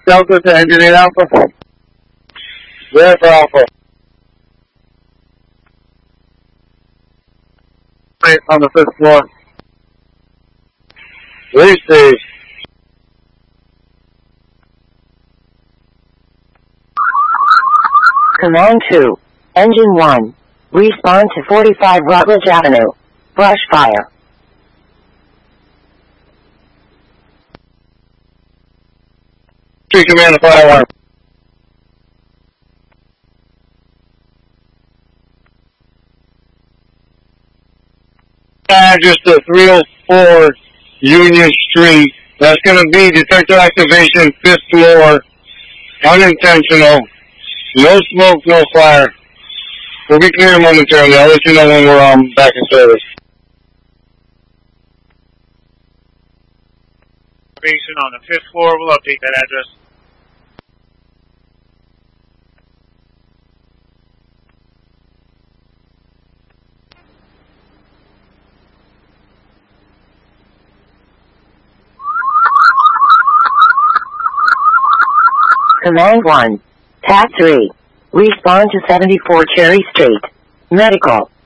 Delta to Engineer Alpha. There for Alpha. On the 5th floor. Receive. Command 2. Engine 1. Respond to 45 Rutledge Avenue. Brush fire. Tree command to fire alarm. Address to 304 Union Street. That's going to be detector activation, 5th floor. Unintentional. No smoke, no fire. We'll be clear momentarily. I'll let you know when we're back in service. On the 5th floor, we'll update that address. Command 1. TAC 3. Respond to 74 Cherry Street. Medical.